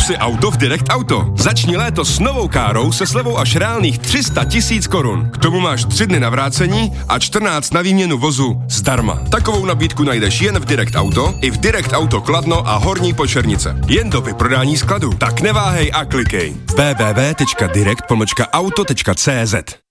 si auto v Direct Auto. Začni léto s novou károu se slevou až reálných 300 000 korun. K tomu máš 3 dny na vrácení a 14 na výměnu vozu zdarma. Takovou nabídku najdeš jen v Direct Auto, i v Direct Auto Kladno a Horní Počernice. Jen do vyprodání skladu. Tak neváhej a klikej. www.direct-auto.cz